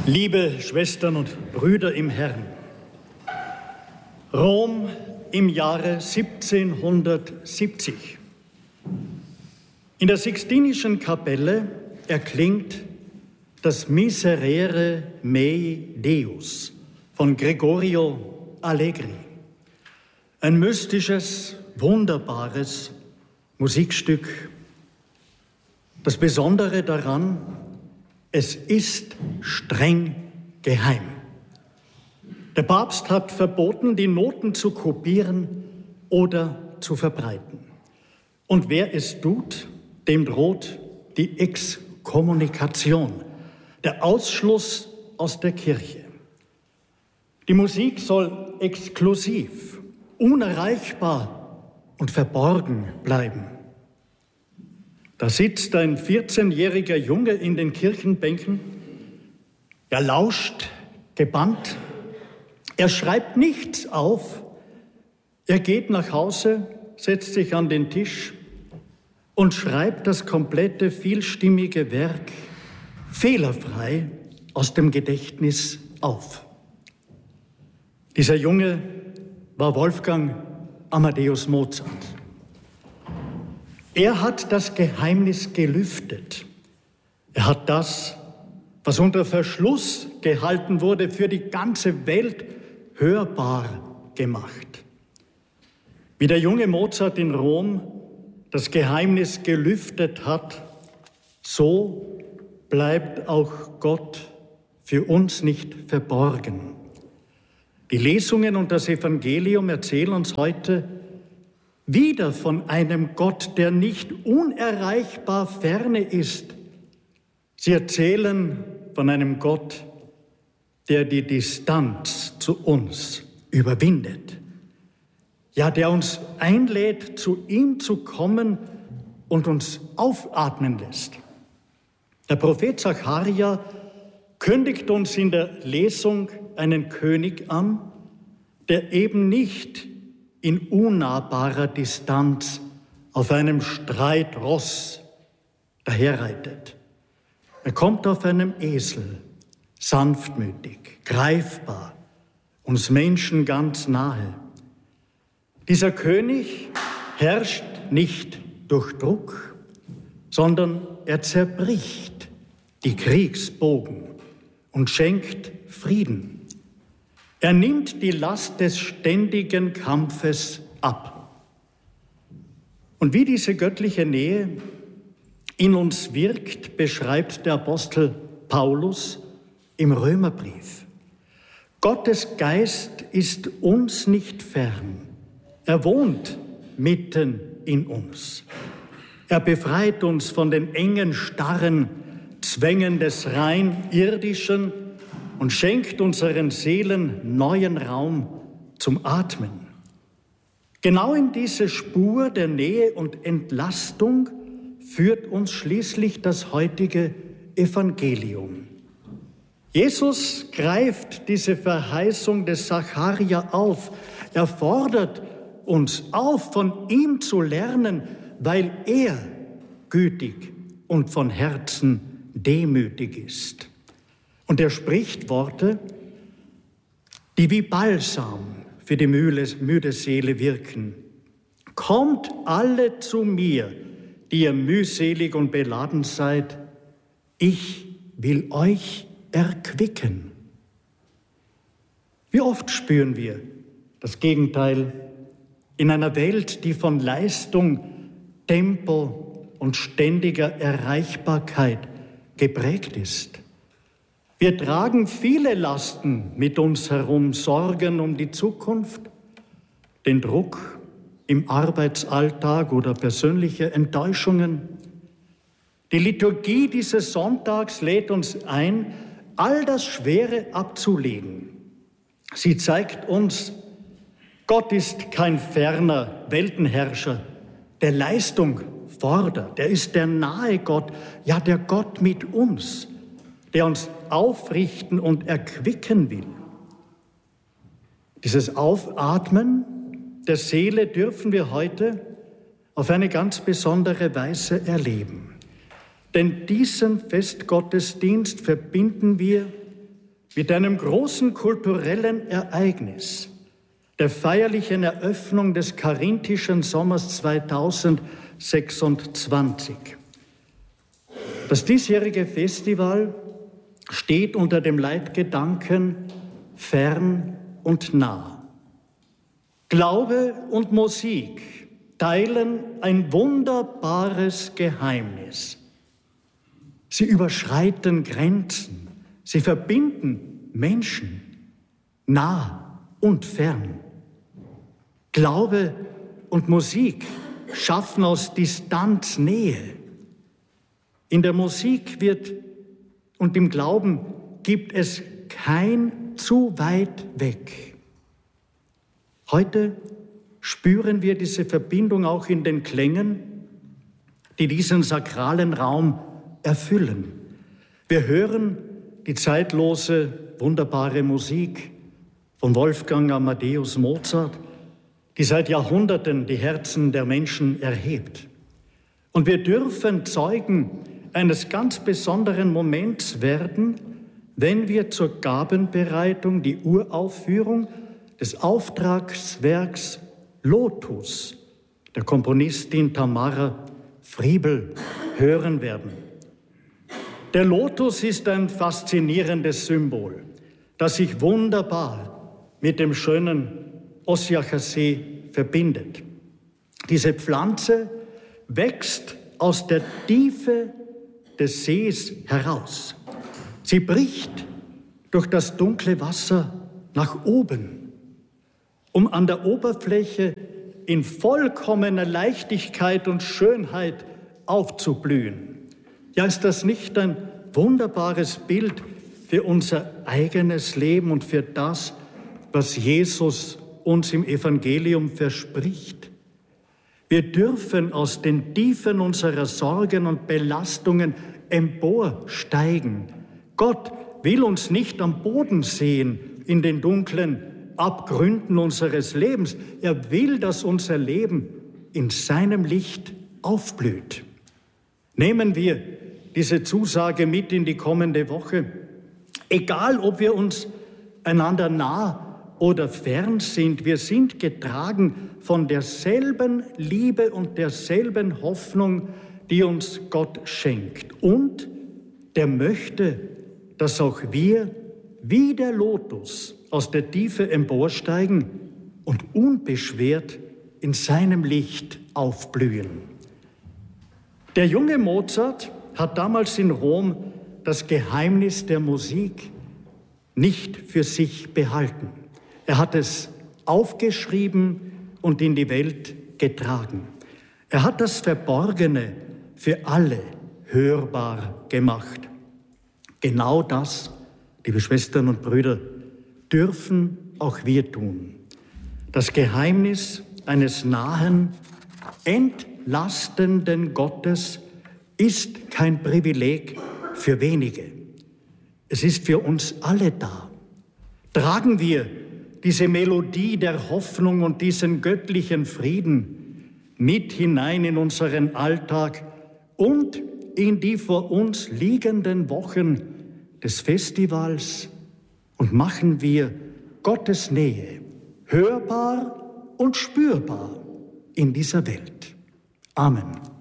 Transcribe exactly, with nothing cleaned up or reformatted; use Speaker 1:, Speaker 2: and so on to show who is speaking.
Speaker 1: Liebe Schwestern und Brüder im Herrn, Rom im Jahre siebzehnhundertsiebzig. In der Sixtinischen Kapelle erklingt das Miserere Mei Deus von Gregorio Allegri. Ein mystisches, wunderbares Musikstück. Das Besondere daran: Es ist streng geheim. Der Papst hat verboten, die Noten zu kopieren oder zu verbreiten. Und wer es tut, dem droht die Exkommunikation, der Ausschluss aus der Kirche. Die Musik soll exklusiv, unerreichbar und verborgen bleiben. Da sitzt ein vierzehnjähriger Junge in den Kirchenbänken. Er lauscht gebannt. Er schreibt nichts auf. Er geht nach Hause, setzt sich an den Tisch und schreibt das komplette vielstimmige Werk fehlerfrei aus dem Gedächtnis auf. Dieser Junge war Wolfgang Amadeus Mozart. Er hat das Geheimnis gelüftet. Er hat das, was unter Verschluss gehalten wurde, für die ganze Welt hörbar gemacht. Wie der junge Mozart in Rom das Geheimnis gelüftet hat, so bleibt auch Gott für uns nicht verborgen. Die Lesungen und das Evangelium erzählen uns heute wieder von einem Gott, der nicht unerreichbar ferne ist. Sie erzählen von einem Gott, der die Distanz zu uns überwindet. Ja, der uns einlädt, zu ihm zu kommen und uns aufatmen lässt. Der Prophet Zacharja kündigt uns in der Lesung einen König an, der eben nicht in unnahbarer Distanz auf einem Streitross daherreitet. Er kommt auf einem Esel, sanftmütig, greifbar, uns Menschen ganz nahe. Dieser König herrscht nicht durch Druck, sondern er zerbricht die Kriegsbogen und schenkt Frieden. Er nimmt die Last des ständigen Kampfes ab. Und wie diese göttliche Nähe in uns wirkt, beschreibt der Apostel Paulus im Römerbrief. Gottes Geist ist uns nicht fern. Er wohnt mitten in uns. Er befreit uns von den engen, starren Zwängen des rein irdischen und schenkt unseren Seelen neuen Raum zum Atmen. Genau in diese Spur der Nähe und Entlastung führt uns schließlich das heutige Evangelium. Jesus greift diese Verheißung des Zacharja auf. Er fordert uns auf, von ihm zu lernen, weil er gütig und von Herzen demütig ist. Und er spricht Worte, die wie Balsam für die müde Seele wirken. Kommt alle zu mir, die ihr mühselig und beladen seid. Ich will euch erquicken. Wie oft spüren wir das Gegenteil in einer Welt, die von Leistung, Tempo und ständiger Erreichbarkeit geprägt ist. Wir tragen viele Lasten mit uns herum, Sorgen um die Zukunft, den Druck im Arbeitsalltag oder persönliche Enttäuschungen. Die Liturgie dieses Sonntags lädt uns ein, all das Schwere abzulegen. Sie zeigt uns, Gott ist kein ferner Weltenherrscher, der Leistung fordert. Er ist der nahe Gott, ja der Gott mit uns, der uns aufrichten und erquicken will. Dieses Aufatmen der Seele dürfen wir heute auf eine ganz besondere Weise erleben. Denn diesen Festgottesdienst verbinden wir mit einem großen kulturellen Ereignis, der feierlichen Eröffnung des Karinthischen Sommers zweitausendsechsundzwanzig. Das diesjährige Festival steht unter dem Leitgedanken fern und nah. Glaube und Musik teilen ein wunderbares Geheimnis. Sie überschreiten Grenzen, sie verbinden Menschen, nah und fern. Glaube und Musik schaffen aus Distanz Nähe. In der Musik wird und im Glauben gibt es kein zu weit weg. Heute spüren wir diese Verbindung auch in den Klängen, die diesen sakralen Raum erfüllen. Wir hören die zeitlose, wunderbare Musik von Wolfgang Amadeus Mozart, die seit Jahrhunderten die Herzen der Menschen erhebt. Und wir dürfen Zeugen eines ganz besonderen Moments werden, wenn wir zur Gabenbereitung die Uraufführung des Auftragswerks Lotus der Komponistin Tamara Friebel hören werden. Der Lotus ist ein faszinierendes Symbol, das sich wunderbar mit dem schönen Ossiacher See verbindet. Diese Pflanze wächst aus der Tiefe des Sees heraus. Sie bricht durch das dunkle Wasser nach oben, um an der Oberfläche in vollkommener Leichtigkeit und Schönheit aufzublühen. Ja, ist das nicht ein wunderbares Bild für unser eigenes Leben und für das, was Jesus uns im Evangelium verspricht? Wir dürfen aus den Tiefen unserer Sorgen und Belastungen emporsteigen. Gott will uns nicht am Boden sehen, in den dunklen Abgründen unseres Lebens. Er will, dass unser Leben in seinem Licht aufblüht. Nehmen wir diese Zusage mit in die kommende Woche. Egal, ob wir uns einander nah oder fern sind, wir sind getragen von derselben Liebe und derselben Hoffnung, die uns Gott schenkt. Und der möchte, dass auch wir wie der Lotus aus der Tiefe emporsteigen und unbeschwert in seinem Licht aufblühen. Der junge Mozart hat damals in Rom das Geheimnis der Musik nicht für sich behalten. Er hat es aufgeschrieben und in die Welt getragen. Er hat das Verborgene für alle hörbar gemacht. Genau das, liebe Schwestern und Brüder, dürfen auch wir tun. Das Geheimnis eines nahen, entlastenden Gottes ist kein Privileg für wenige. Es ist für uns alle da. Tragen wir diese Melodie der Hoffnung und diesen göttlichen Frieden mit hinein in unseren Alltag und in die vor uns liegenden Wochen des Festivals und machen wir Gottes Nähe hörbar und spürbar in dieser Welt. Amen.